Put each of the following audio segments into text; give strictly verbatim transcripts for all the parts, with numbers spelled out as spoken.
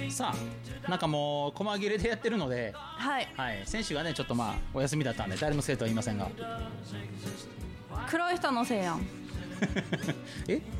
さあなんかもう細切れでやってるので、 はい、 はい、選手がねちょっとまあお休みだったんで誰も生徒は言いませんが黒い人のせいやんえええ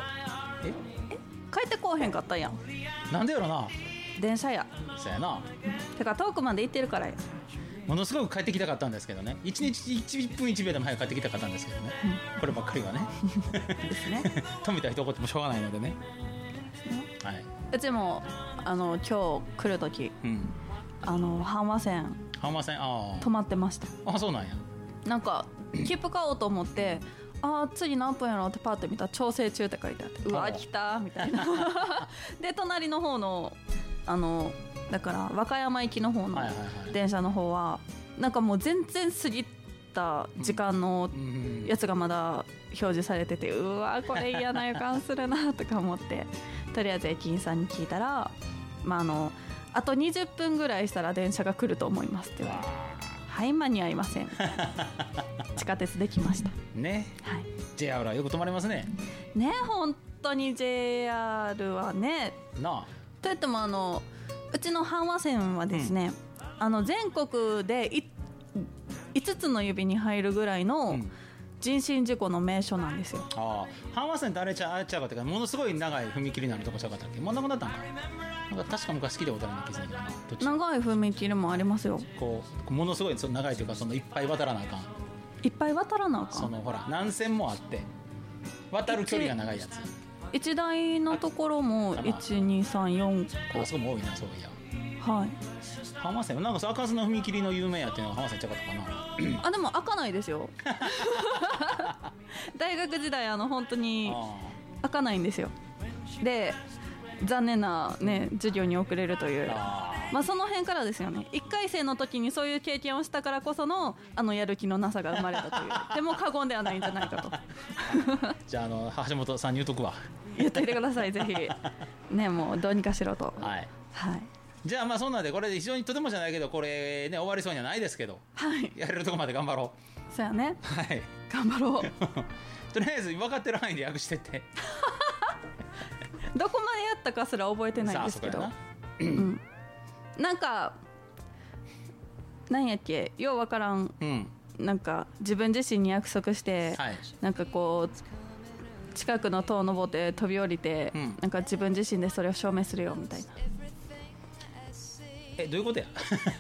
帰ってこうへんかったやん。 なんでやろな。 電車や。 そうやな。 てか遠くまで行ってるからや。 ものすごく帰ってきたかったんですけどね。いちにちいっぷんいちびょうでも早く帰ってきたかったんですけどね、うん、こればっかりはねですね富田人怒ってもしょうがないのでね。はい、 うちもあの今日来るとき、うん、あの阪和線阪和線あ止まってました。 あそうなんや。 なんか切符買おうと思ってあ次何分やろうってパッて見たら調整中って書いてあってうわ来たみたいなで隣の方のあのだから和歌山行きの方の電車の方はなんかもう全然過ぎた時間のやつがまだ表示されててうわこれ嫌な予感するなとか思ってとりあえず駅員さんに聞いたら、まあ、あのあとにじゅっぷんぐらいしたら電車が来ると思いますって言われてはい間に合いません地下鉄できましたね、はい、ジェイアール はよく止まりますね。 ね本当に ジェイアール はねなあといってもあのうちの阪和線はですね、うん、あの全国でいいつつの指に入るぐらいの人身事故の名所なんですよ、うん、 あ阪和線ってあれちゃあれちゃうかってかものすごい長い踏切になるとこちゃうかったっけ。もうなくなったんかな。なんか確か昔聞いたことあるんだけどな。 長い踏切もありますよ。 こうものすごいその長いというかそのいっぱい渡らなあかんいっぱい渡らなあかんそのほら何線もあって渡る距離が長いやついち台のところもいちにさんよんこあそこも多いな。そういやはい阪和線なんか赤津の踏切の有名やっていうのが阪和線ちゃうかったかなあでも開かないですよ大学時代あの本当に開かないんですよ。で残念な、ね、授業に遅れるというあ、まあ、その辺からですよね。いっかい生の時にそういう経験をしたからこそのあのやる気のなさが生まれたというでも過言ではないんじゃないかとじゃあ、 あの橋本さんに言うとくわ言っておいてくださいぜひねもうどうにかしろと。 はい、 はい、じゃあまあそんなんでこれで非常にとてもじゃないけどこれね終わりそうにはないですけど、 はい、 やれるとこまで頑張ろう。そうやね、 はい、 頑張ろうとりあえず分かってる範囲で訳してってどこまでやったかすら覚えてないんですけどな、うん、なんかなんやっけようわからん、うん、なんか自分自身に約束して、はい、なんかこう近くの塔登って飛び降りて、うん、なんか自分自身でそれを証明するよみたいな。 えどういうことや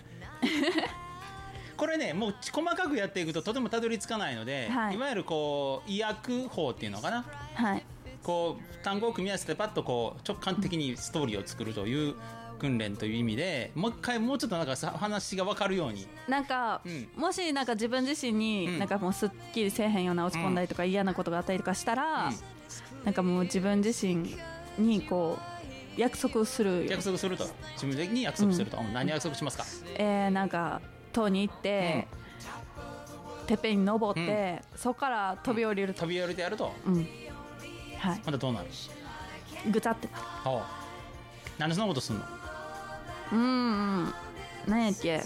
これねもう細かくやっていくととてもたどり着かないので、はい、いわゆるこう意訳法っていうのかな、はい、こう単語を組み合わせてパッとこう直感的にストーリーを作るという訓練という意味でもう一回もうちょっとなんか話が分かるようになんか、うん、もしなんか自分自身になんかもうすっきりせえへんような落ち込んだりとか嫌なことがあったりとかしたら、うん、なんかもう自分自身にこう約束する約束すると自分的に約束すると、うん、何約束しますか。えー、なんか塔に行って、うん、てっぺんに登って、うん、そこから飛び降りると、うん、飛び降りてやると、うん、はい、またどうなる。ぐちゃってなる。ほうなんでそんなことすんの。うんうん何やっけ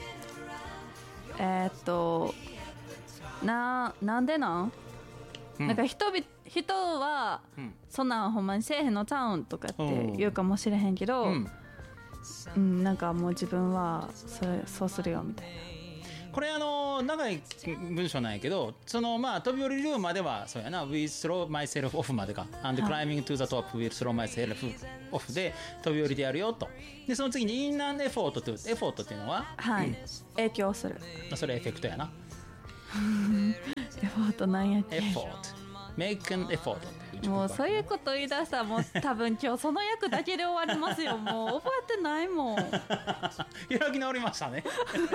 えー、っとななんでなん、うん、なんか人々人は、うん、そんなんほんまにせえへんのちゃうんとかって言うかもしれへんけど、うんうん、なんかもう自分はそれそうするよみたいな。これあの長い文章なんやけどそのまあ飛び降りるまではそうやな We throw myself off までか And climbing to the top We throw myself off で飛び降りてやるよと。でその次に In an effort というエフォートっていうのは、はい、うん、影響する。それエフェクトやなエフォートなんやっけ。エフォート Make an effort っていうもうそういうこと言い出したらもう多分今日その役だけで終わりますよもう覚えてないもん開き直りましたね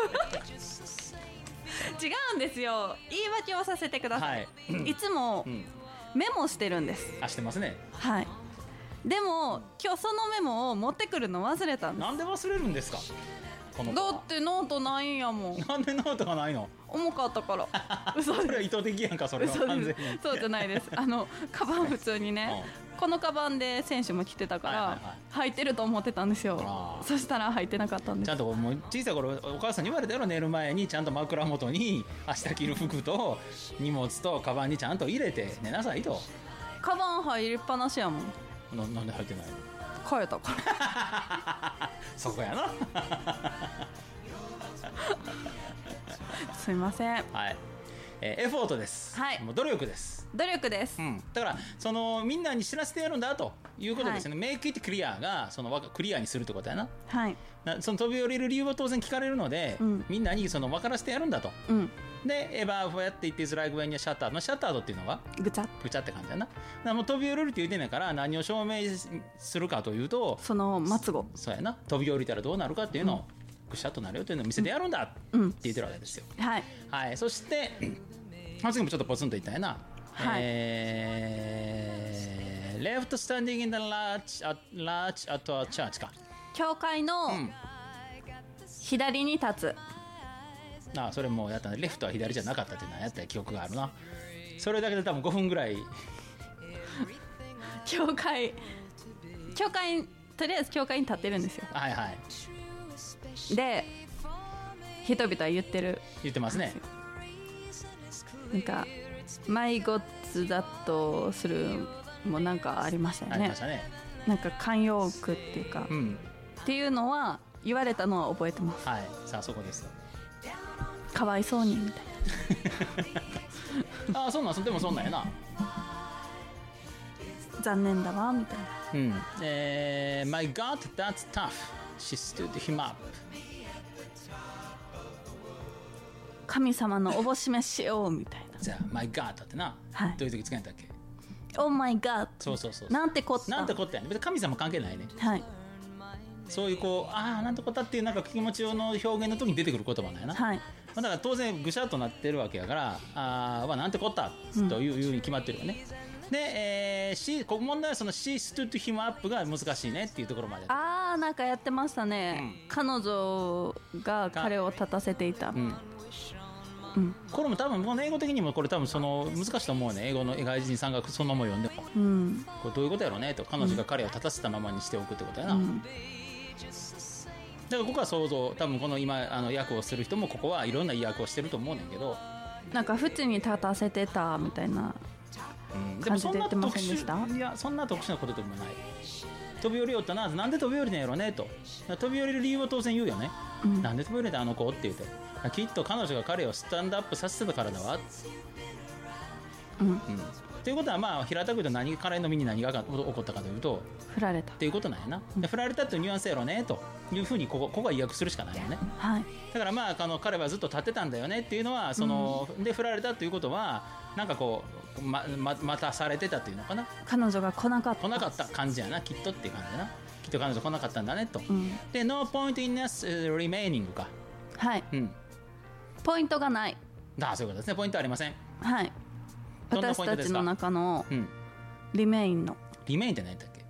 違うんですよ言い訳をさせてください、はい、いつもメモしてるんです。あしてますね。はいでも今日そのメモを持ってくるの忘れたんです。なんで忘れるんですか。このだってノートないんやもん。なんでノートがないの。重かったから嘘です。それは意図的やんかそれは完全に。そうじゃないですあのカバン普通にね、うん、このカバンで選手も着てたから、はいはいはい、履いてると思ってたんですよ。そしたら履いてなかったんです。ちゃんともう小さい頃お母さんに言われたよ寝る前にちゃんと枕元に明日着る服と荷物とカバンにちゃんと入れて寝なさいと。カバン入りっぱなしやもん。 な, なんで入ってないの。 変えたからそこやなすいません。 はい、えー、エフォートです、 はい、 もう努力です。 努力です、 うん、だからそのみんなに知らせてやるんだということですね、はい、メイクイットクリアがそのクリアにするってことやな、 はい、 なその飛び降りる理由は当然聞かれるので、うん、みんなにその分からせてやるんだと、うん、でエバーフォーやっていってイズライクウェンにシャッターのシャッタードっていうのはぐちゃぐちゃって感じだな。だからもう飛び降りるって言うてんねんから何を証明するかというとその末語そうやな、飛び降りたらどうなるかっていうのを、うん、ぐしゃっとなるよというのを見せてやるんだって言ってるわけですよ、 うんはいはい、そして次もちょっとポツンと言ったやな、はいえー、Left standing in the large, large at a church か教会の左に立つ、 うん、ああそれもやったね。レフトは左じゃなかったっていうのはやった記憶があるな。それだけで多分ごふんぐらい教会教会とりあえず教会に立ってるんですよ。 はいはいで人々は言ってる言ってますね。 なんかマイゴッツだとするもなんかありましたよね。 ありましたね。 なんか慣用句っていうか、うん、っていうのは言われたのは覚えてます。 はい、さあそこですよ。 かわいそうにみたいなああそうなんでもそんなんやな。 残念だわみたいな。 うん。えー、My God, that's tough. She stood him up. 神様のおぼしめしようみたいな。 じゃあ My God ってな、はい、どういう時使うんだっけ。 Oh my God。 そうそうそう。 なんてこったなんてこったやね。別に神様関係ないね。 はい。 そういうこうああなんてこったっていうなんか気持ちの表現の時に出てくる言葉なんやな。 はい。 だから当然ぐしゃっとなってるわけやからああなんてこったという、うん、いうに決まってるよね。で、えー、しここ問題はその She stood him up が難しいねっていうところまで。 ああなんかやってましたね、うん、彼女が彼を立たせていた、うんうん、これも多分この英語的にもこれ多分その難しいと思うね。英語の外人さんがそのまま読んでも、うん、これどういうことやろうねと彼女が彼を立たせたままにしておくってことやな、うん、だからここは想像多分この今あの訳をする人もここはいろんな訳をしてると思うねんけどなんか縁に立たせてたみたいな感じで言ってませんでした？ いやそんな特殊なことでもない。飛び降りよったななんで飛び降りたんやろねと飛び降りる理由を当然言うよね、うん、なんで飛び降りたあの子って言ってきっと彼女が彼をスタンドアップさせてたからだわ、うんうん、ということはまあ平たく言うと何彼の身に何が起こったかというと振られたっていうことなんやな、うん、で振られたっていうニュアンスやろねというふうにここここは意訳するしかないよね、はい、だからまああの彼はずっと立ってたんだよねっていうのはその、うん、で振られたということはなんかこうまま待たされてたっていうのかな。 彼女が来なかった来なかった感じやなきっとっていう感じやな。きっと彼女来なかったんだねと、うん、で No point in us remaining かはい、うん、ポイントがないだそういうことですね。ポイントありません。 はい私たちの中のリメインの、 うん、リメインって何だっけ、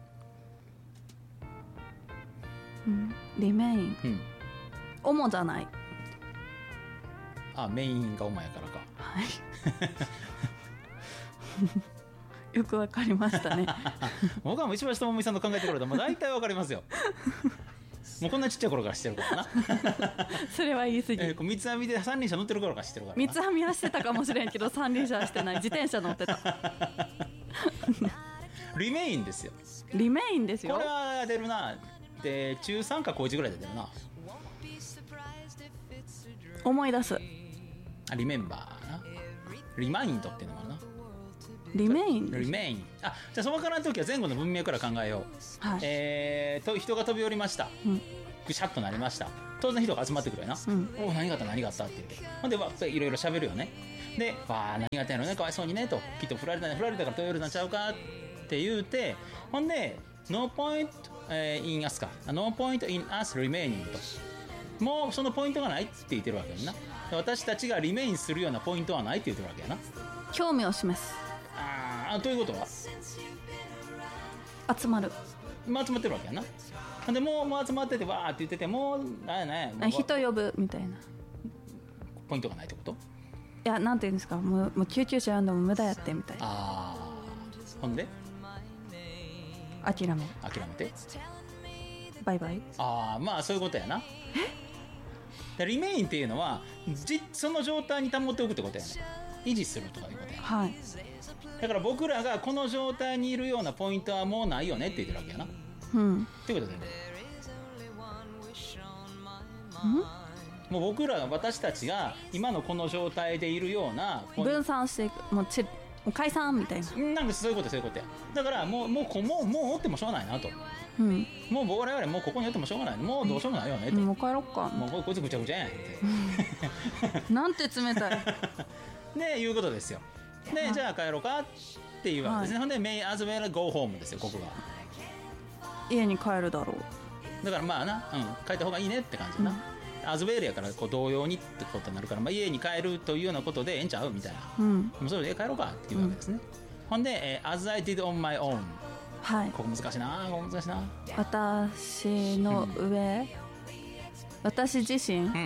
うん、リメイン、うん、主じゃない。 あメインが主やからかはいよくわかりましたね僕はもう石橋智美さんの考えてくるともう大体わかりますよもうこんなちっちゃい頃から知ってるからなそれは言い過ぎ、えー、三つ編みで三輪車乗ってる頃から知ってるから三つ編みはしてたかもしれんけど三輪車はしてない。自転車乗ってたリメインですよ。 リメインですよ。 これは出るな。で中さんか高いちぐらいで出るな。 思い出す。 あリメンバーな。リマインドっていうのもあるな。 リメインリメイン。あじゃあそのからの時は前後の文脈から考えよう、はいえー、と人が飛び降りました、うん、ぐしゃっとなりました。当然人が集まってくるよな、うん、お何があった何があったって言ってほんでわっいろいろ喋るよね。でわ何があったんやろねかわいそうにねときっと振られたね振られたから飛び降りたんちゃうかって言うてほんで No point、えー、in us か No point in us remaining ともうそのポイントがないって言ってるわけやな。私たちがリメインするようなポイントはないって言ってるわけやな。 興味を示す。 ああということは集まる。 まあ集まってるわけやな。でもうもう集まっててわーって言っててもうなんやね人呼ぶみたいなポイントがないってこと？ いやなんていうんですかもう、もう救急車呼んでも無駄やってみたいな。 あほんで諦め諦めてバイバイ。 ああまあそういうことやな。えリメインっていうのはじその状態に保っておくってことやね。維持するとかいうことやね。 はい。 だから僕らがこの状態にいるようなポイントはもうないよねって言ってるわけやな。 うん、 っていうことでね、もう僕ら私たちが今のこの状態でいるような分散していく、もうちもう解散みたいな、 なんかそういうことそういうことや。だからもうもうこもうもうおってもしょうがないなと、うん、もう我々もうここにおってもしょうがない、もうどうしようもないよねって、 もう帰ろっか、 もうこいつぐちゃぐちゃやんってなんて冷たいねいうことですよ。でじゃあ帰ろうかっていうわけですね、はい、ほんで May as well go home ですよ。ここが家に帰るだろう。だからまあな、うん、帰った方がいいねって感じだな、うん、アズウェールやからこう同様にってことになるから、まあ、家に帰るというようなことでええんちゃうみたいな、うん、もうそれで帰ろうかっていうわけですね、うん、ほんで、えー、As I did on my own、はい、ここ難しいな、ここ難しいな。 私の上、うん、私自身、うん、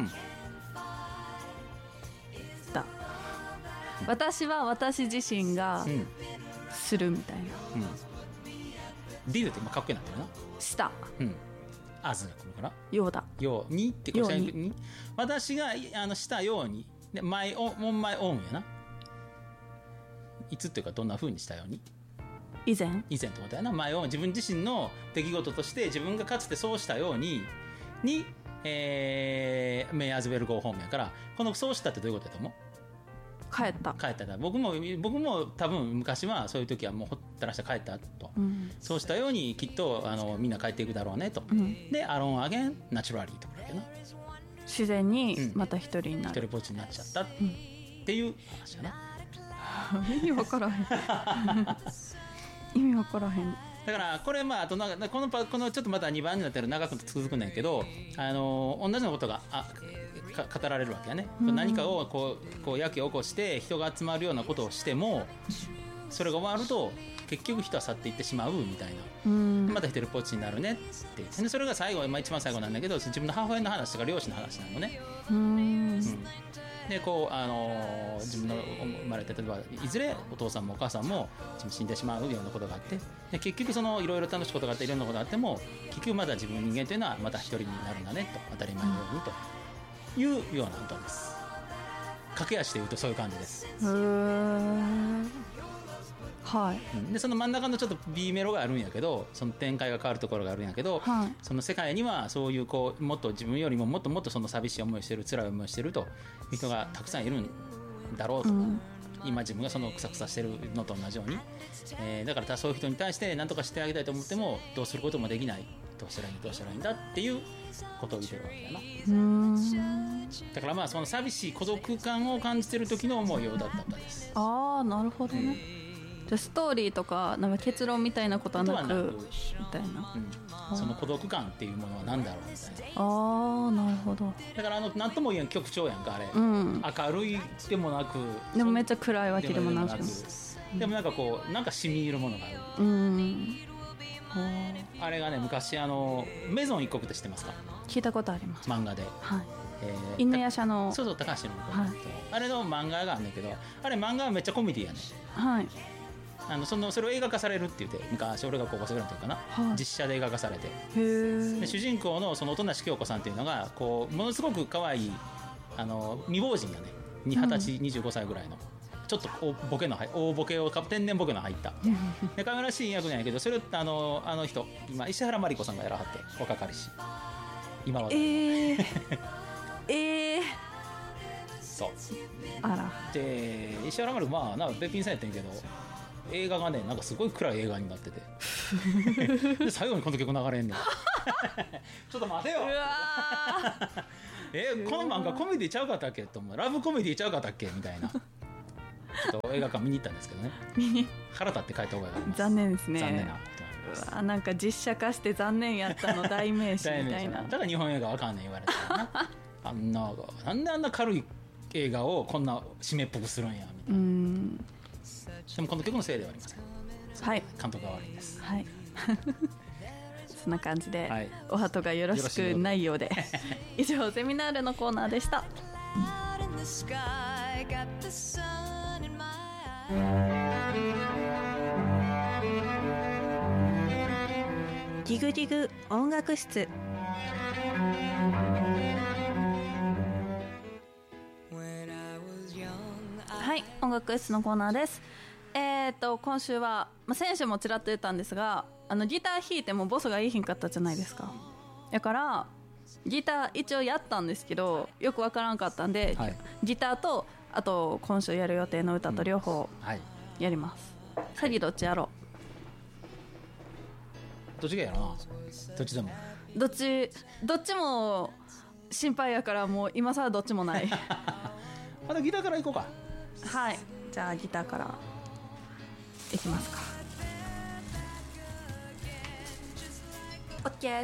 だ私は私自身がするみたいな、うんうん、did って今かっこいいなってるな。 したうん、as が来るからようだようにってこうに私があのしたようにで my own my own やな。いつっていうかどんな風にしたように、 以前以前ってことやな。 my own 自分自身の出来事として自分がかつてそうしたようにに、えー、may as well go home やから、このそうしたってどういうことやと思う？ 帰った帰った僕も僕も多分昔はそういう時はもうほったらして帰ったと、うん、そうしたようにきっとあのみんな帰っていくだろうねと、うん、でアロンアゲンナチュラリーとかだよな、 自然にまた一人になる、 一人ぼっちになっちゃった、うん、っていう話だな意味わからへん意味わからへん。 だからこれまああとなんかこのこのちょっとまたにばんになったら長く続くんだけど、あの同じようなことがあ語られるわけやね、うん、何かをこうこうやけ起こして人が集まるようなことをしてもそれが終わると結局人は去っていってしまうみたいな、うん、また一人ぽっちになるねって言って、でそれが最後、まあ、一番最後なんだけど自分の母親の話とか両親の話なのね、うんうんでこう、あのー、自分の生まれた例えばいずれお父さんもお母さんも死んでしまうようなことがあって、で結局そのいろいろ楽しいことがあっていろんなことがあっても結局まだ自分の人間というのはまた一人になるんだねと、当たり前のようにというような歌です。駆け足で言うとそういう感じです。へー、 はい、 うん、でその真ん中のちょっと B メロがあるんやけど、その展開が変わるところがあるんやけど、はい、その世界にはそういうこうもっと自分よりももっともっとその寂しい思いをしてる、辛い思いをしてるという人がたくさんいるんだろうと、うん、今自分がそのくさくさしてるのと同じように、えー、だからそういう人に対して何とかしてあげたいと思ってもどうすることもできない、どうしたらいいどうしたらいいんだっていうことを言ってるわけだな。うーん、だからまあその寂しい孤独感を感じてる時の思いを歌った歌です。 ああ、なるほどね、うん、じゃあストーリーとかなんか結論みたいなことはなくみたいな、 うん、その孤独感っていうものは何だろうみたいな。 ああ、なるほど。 だからあの何とも言えん曲調やんかあれ、うん、明るいでもなくでもめっちゃ暗いわけでもなく、 でもなんかこうなんか染み入るものがある、うん、あれがね昔あのメゾン一国って知ってますか？ 聞いたことあります、 漫画で、はい、 えー、犬夜叉のそうそう高橋の、はい、あれの漫画があるんだけど、あれ漫画はめっちゃコメディやね、はい、あの そ, のそれを映画化されるって言って昔俺が高校生ぐらいの時かな、はい、実写で映画化されて、へで主人公のその音無京子さんっていうのがこうものすごく可愛いあの未亡人がね二十歳にじゅうごさいぐらいの、ちょっとボケの大ボケを天然ボケの入ったで可愛らしい役なんやけど、それをあのあの人今石原まり子さんがやらはって若かりし今は、ね、えー、えー、そうあらで石原まり子まあなべっぴんさんやったんやけど映画がねなんかすごい暗い映画になっててで最後にこの曲流れんねんちょっと待てようわえこの漫画コメディちゃうかったっけと思う、ラブコメディちゃうかったっけみたいなちょっと映画館見に行ったんですけどね腹立って帰った方がいいと思います。 残念ですね。 残念なうわなんか実写化して残念やったの代名詞みたいなだから日本映画わかんねん言われたらなあんななんであんな軽い映画をこんな締めっぽくするんやみたいな。うん、でもこの曲のせいではありません。はい、監督が悪いです。はいそんな感じで、はい、お鳩がよろしくないようで以上ゼミナールのコーナーでした。 ディグディグ音楽室。 はい、音楽室のコーナーです。えーと今週は、まあ、先週もちらっと言ったんですがあのギター弾いてもボスがいいひんかったじゃないですか。だからギター一応やったんですけどよくわからんかったんで、はい、ギターとあと今週やる予定の歌と両方やります、うんはい、次どっちやろう。どっちがやろうな。どっちでもどっちどっちも心配やからもう今更どっちもないまたギターからいこうか。 はい、じゃあギターからいきますか。 OK です。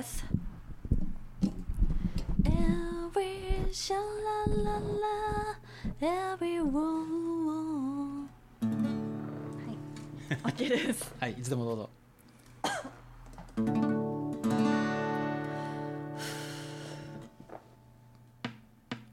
Every sha-la-la-la everyone はい OK ですはい、いつでもどうぞ